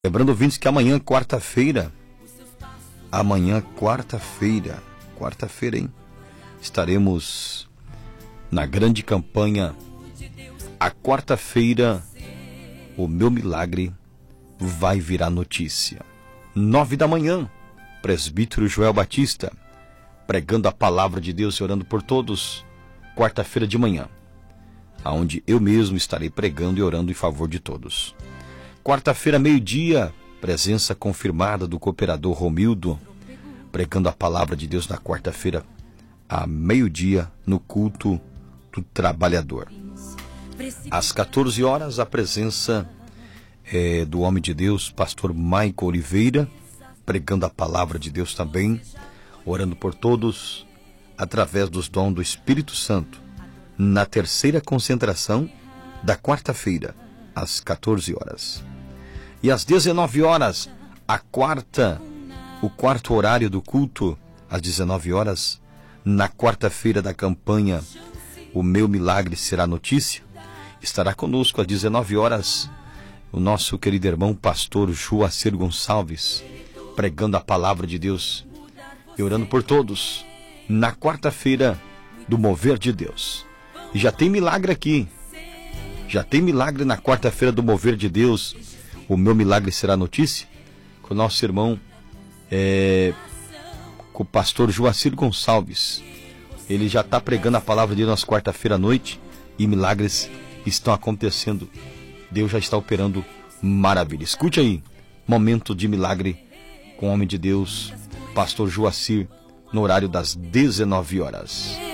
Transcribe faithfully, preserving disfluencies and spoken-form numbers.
Lembrando, ouvintes, que amanhã, quarta-feira, amanhã, quarta-feira, quarta-feira, hein? Estaremos na grande campanha A Quarta-feira, o meu milagre vai virar notícia. Nove da manhã, presbítero Joel Batista, pregando a palavra de Deus e orando por todos. Quarta-feira de manhã, aonde eu mesmo estarei pregando e orando em favor de todos. Quarta-feira, meio-dia, presença confirmada do cooperador Romildo, pregando a palavra de Deus na quarta-feira, a meio-dia, no culto do trabalhador. Às quatorze horas, a presença é, do homem de Deus, pastor Maico Oliveira, pregando a palavra de Deus também, orando por todos, através dos dons do Espírito Santo, na terceira concentração da quarta-feira, às quatorze horas. E às dezenove horas, a quarta, o quarto horário do culto, às dezenove horas, na quarta-feira da campanha, o meu milagre será notícia. Estará conosco às dezenove horas o nosso querido irmão pastor Joacir Gonçalves, pregando a palavra de Deus e orando por todos, na quarta-feira do mover de Deus. E já tem milagre aqui, já tem milagre na quarta-feira do mover de Deus. O meu milagre será notícia, com o nosso irmão, é, com o pastor Joacir Gonçalves. Ele já está pregando a palavra de Deus nas quarta-feira à noite e milagres estão acontecendo. Deus já está operando maravilha. Escute aí, momento de milagre com o homem de Deus, pastor Joacir, no horário das dezenove horas.